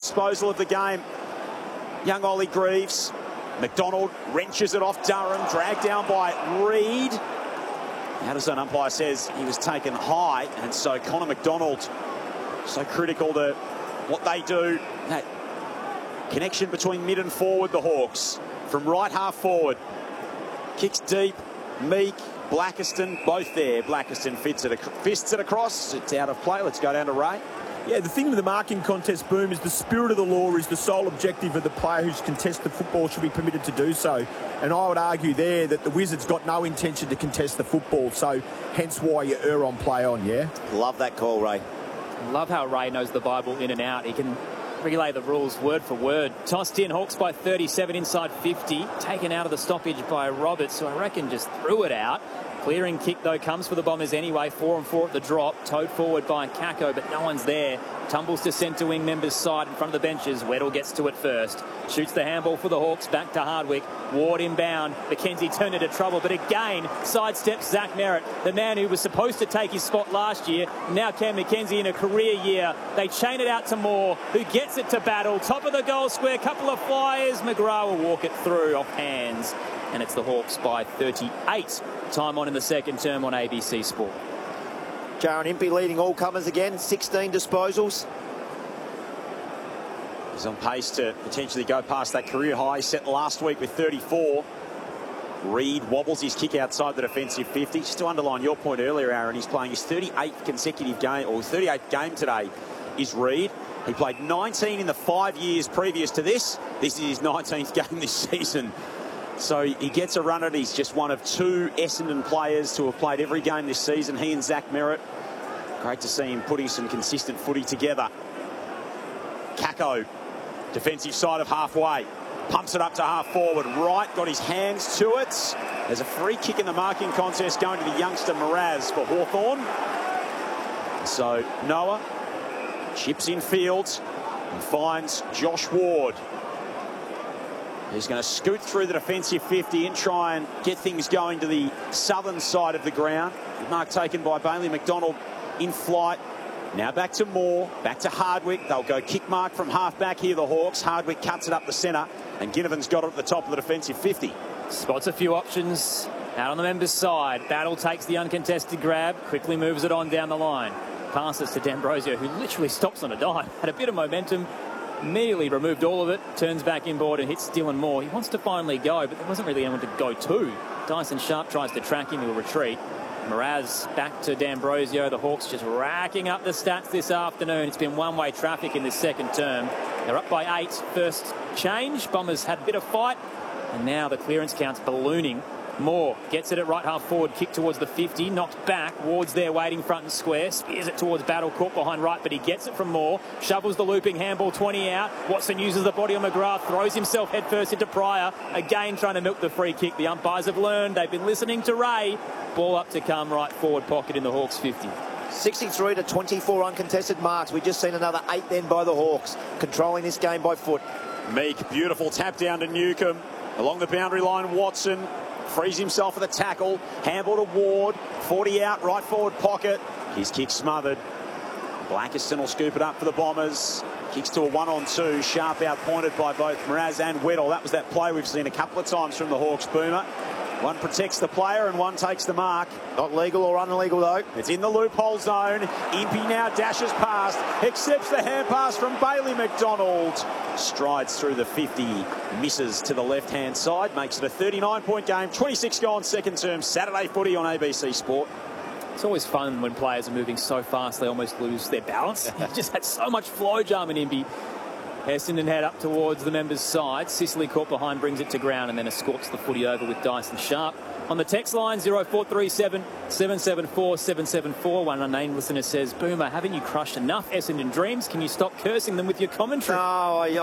disposal of the game. Young Ollie Greaves. McDonald wrenches it off Durham, dragged down by Reid. Addison umpire says he was taken high, and so Connor McDonald, so critical to what they do. That connection between mid and forward, the Hawks. From right half forward. Kicks deep. Meek, Blackiston, both there. Blackiston fists it across. It's out of play. Let's go down to Ray. Yeah, the thing with the marking contest, Boom, is the spirit of the law is the sole objective of the player who's contested football should be permitted to do so. And I would argue there that the Wizards got no intention to contest the football, so hence why you err on play on, yeah? Love that call, Ray. Love how Ray knows the Bible in and out. He can relay the rules word for word. Tossed in, Hawks by 37 inside 50. Taken out of the stoppage by Roberts, who I reckon just threw it out. Clearing kick, though, comes for the Bombers anyway. 4-on-4 at the drop. Towed forward by Kako, but no one's there. Tumbles to centre wing members' side in front of the benches. Weddle gets to it first. Shoots the handball for the Hawks. Back to Hardwick. Ward inbound. McKenzie turned into trouble, but again sidesteps Zach Merritt, the man who was supposed to take his spot last year. Now Cam McKenzie in a career year. They chain it out to Moore, who gets it to Battle. Top of the goal square. Couple of flyers. McGrath will walk it through off hands. And it's the Hawks by 38. Time on in the second term on ABC Sport. Jaron Impey leading all comers again, 16 disposals. He's on pace to potentially go past that career high set last week with 34. Reid wobbles his kick outside the defensive 50. Just to underline your point earlier, Aaron, he's playing his 38th consecutive game, or 38th game today, is Reid. He played 19 in the 5 years previous to this. This is his 19th game this season. So he gets a run at it. He's just one of two Essendon players to have played every game this season. He and Zach Merritt. Great to see him putting some consistent footy together. Kako, defensive side of halfway. Pumps it up to half forward. Right, got his hands to it. There's a free kick in the marking contest going to the youngster Miraz for Hawthorn. So Noah chips in field and finds Josh Ward. He's going to scoot through the defensive 50 and try and get things going to the southern side of the ground. Mark taken by Bailey McDonald in flight. Now back to Moore, back to Hardwick. They'll go kick mark from half back here, the Hawks. Hardwick cuts it up the centre, and Ginnivan's got it at the top of the defensive 50. Spots a few options out on the members' side. Battle takes the uncontested grab, quickly moves it on down the line. Passes to D'Ambrosio, who literally stops on a dime. Had a bit of momentum. Immediately removed all of it, turns back inboard and hits Dylan Moore. He wants to finally go, but there wasn't really anyone to go to. Dyson Sharp tries to track him, he'll retreat. Miraz back to D'Ambrosio. The Hawks just racking up the stats this afternoon. It's been one-way traffic in this second term. They're up by 8. First change. Bombers had a bit of fight, and now the clearance count's ballooning. Moore gets it at right half forward, kick towards the 50, knocked back. Ward's there waiting front and square, spears it towards Battle, caught behind right, but he gets it from Moore, shovels the looping handball 20 out. Watson uses the body on McGrath, throws himself headfirst into Pryor, again trying to milk the free kick. The umpires have learned, they've been listening to Ray. Ball up to come, right forward pocket in the Hawks 50. 63 to 24 uncontested marks. We've just seen another 8 then by the Hawks, controlling this game by foot. Meek, beautiful tap down to Newcomb. Along the boundary line, Watson frees himself for the tackle. Handball to Ward. 40 out, right forward pocket. His kick smothered. Blackiston will scoop it up for the Bombers. Kicks to a 1-on-2. Sharp out pointed by both Miraz and Weddle. That was that play we've seen a couple of times from the Hawks, Boomer. One protects the player and one takes the mark. Not legal or unlegal, though. It's in the loophole zone. Impey now dashes past, accepts the hand pass from Bailey McDonald. Strides through the 50, misses to the left-hand side, makes it a 39-point game. 26 gone, second term, Saturday footy on ABC Sport. It's always fun when players are moving so fast they almost lose their balance. He just had so much flow, Jarman Impey. Essendon head up towards the members' side. Sicily caught behind, brings it to ground and then escorts the footy over with Dyson Sharp. On the text line, 0437 774 774. One unnamed listener says, Boomer, haven't you crushed enough Essendon dreams? Can you stop cursing them with your commentary? No,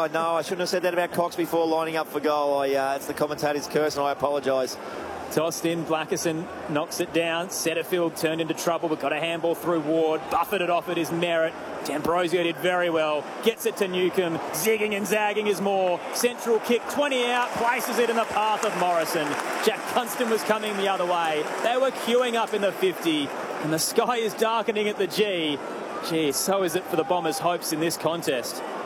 I shouldn't have said that about Cox before lining up for goal. It's the commentator's curse and I apologise. Tossed in, Blackiston knocks it down. Setterfield turned into trouble, but got a handball through Ward. Buffeted off at his Merritt. D'Ambrosio did very well. Gets it to Newcomb. Zigging and zagging is Moore. Central kick, 20 out. Places it in the path of Morrison. Jack Gunston was coming the other way. They were queuing up in the 50. And the sky is darkening at the G. Gee, so is it for the Bombers' hopes in this contest.